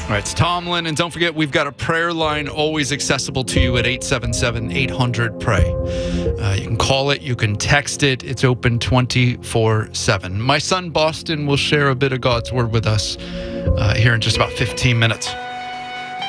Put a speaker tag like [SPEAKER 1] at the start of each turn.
[SPEAKER 1] All right, it's Tomlin, and don't forget, we've got a prayer line always accessible to you at 877-800-PRAY. You can call it, you can text it. It's open 24/7. My son, Boston, will share a bit of God's Word with us here in just about 15 minutes.